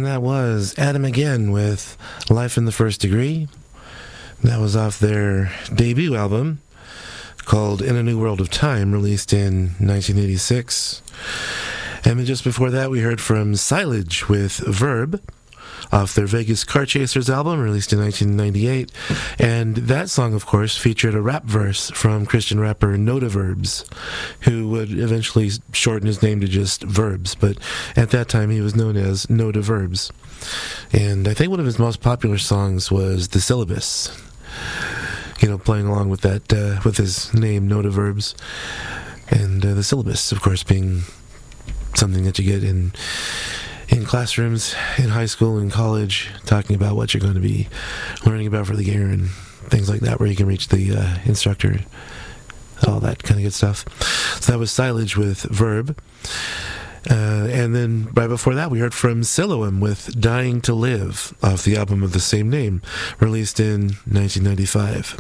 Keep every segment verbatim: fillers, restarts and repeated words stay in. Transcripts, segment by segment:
And that was Adam Again with Life in the First Degree. That was off their debut album called In a New World of Time, released in nineteen eighty-six. And then just before that, we heard from Silage with Verb, off their Vegas Car Chasers album, released in nineteen ninety-eight. And that song, of course, featured a rap verse from Christian rapper Notaverbs, who would eventually shorten his name to just Verbs. But at that time, he was known as Notaverbs. And I think one of his most popular songs was The Syllabus, you know, playing along with that, uh, with his name, Notaverbs. And uh, the syllabus, of course, being something that you get in in classrooms, in high school and college, talking about what you're going to be learning about for the year and things like that, where you can reach the uh, instructor, all that kind of good stuff. So that was Silage with Verb. Uh, and then right before that, we heard from Siloam with Dying to Live, off the album of the same name, released in nineteen ninety-five.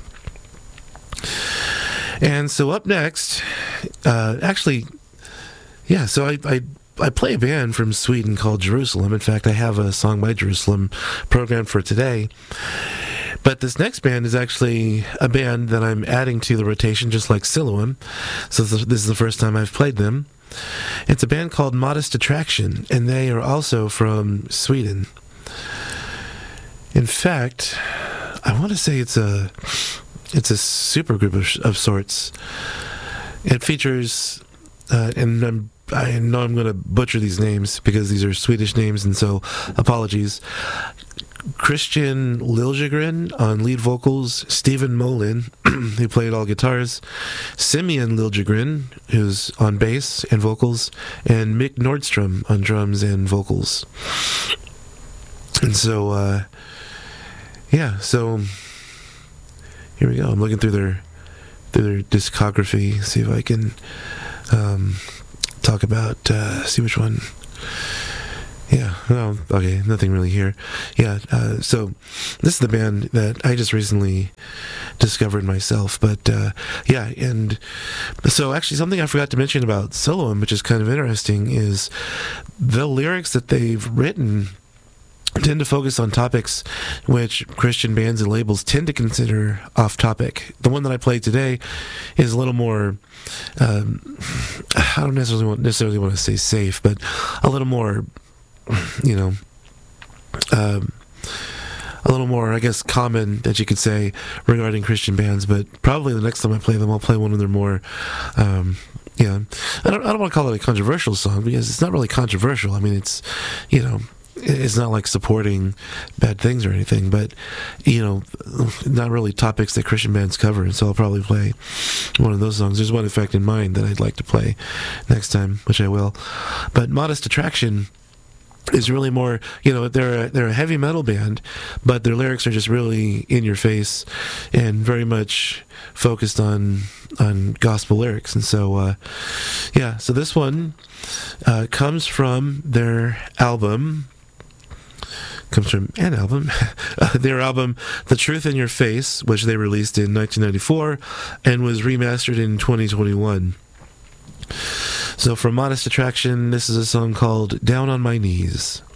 And so up next, uh, actually, yeah, so I, I I play a band from Sweden called Jerusalem. In fact, I have a song by Jerusalem programmed for today. But this next band is actually a band that I'm adding to the rotation, just like Siloam. So this is the first time I've played them. It's a band called Modest Attraction, and they are also from Sweden. In fact, I want to say it's a it's a super group of, of sorts. It features, uh, and I'm I know I'm going to butcher these names because these are Swedish names, and so apologies. Christian Liljegren on lead vocals, Stephen Molin, who played all guitars, Simeon Liljegren, who's on bass and vocals, and Mick Nordstrom on drums and vocals. And so, uh, yeah, so here we go. I'm looking through their through their discography, see if I can um, talk about, uh, see which one. Yeah, no, okay, nothing really here. Yeah, uh, so this is the band that I just recently discovered myself. But uh, yeah, and so actually something I forgot to mention about Siloam, which is kind of interesting, is the lyrics that they've written tend to focus on topics which Christian bands and labels tend to consider off topic. The one that I played today is a little more, um, I don't necessarily want, necessarily want to say safe, but a little more, you know, um, a little more, I guess, common that you could say regarding Christian bands. But probably the next time I play them, I'll play one of their more, um, yeah, I don't, I don't want to call it a controversial song because it's not really controversial. I mean, it's, you know, it's not like supporting bad things or anything, but, you know, not really topics that Christian bands cover. And so I'll probably play one of those songs. There's one, in fact, in mind that I'd like to play next time, which I will. But Modest Attraction is really more, you know, they're a, they're a heavy metal band, but their lyrics are just really in your face and very much focused on on gospel lyrics. And so, uh, yeah, so this one uh, comes from their album, comes from an album, uh, their album, The Truth in Your Face, which they released in nineteen ninety-four and was remastered in twenty twenty-one. So from Modest Attraction, this is a song called Down on My Knees.